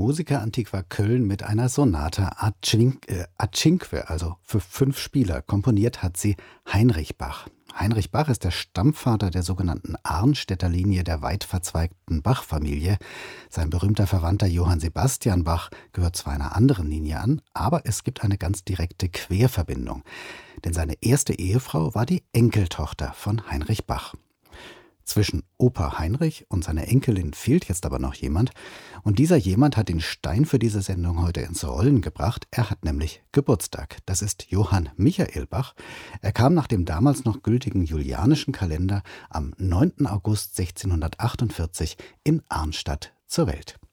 Musica Antiqua Köln mit einer Sonata a cinque, also für 5 Spieler. Komponiert hat sie Heinrich Bach. Heinrich Bach ist der Stammvater der sogenannten Arnstädter Linie der weit verzweigten Bach-Familie. Sein berühmter Verwandter Johann Sebastian Bach gehört zwar einer anderen Linie an, aber es gibt eine ganz direkte Querverbindung. Denn seine erste Ehefrau war die Enkeltochter von Heinrich Bach. Zwischen Opa Heinrich und seiner Enkelin fehlt jetzt aber noch jemand. Und dieser jemand hat den Stein für diese Sendung heute ins Rollen gebracht. Er hat nämlich Geburtstag. Das ist Johann Michael Bach. Er kam nach dem damals noch gültigen julianischen Kalender am 9. August 1648 in Arnstadt zur Welt.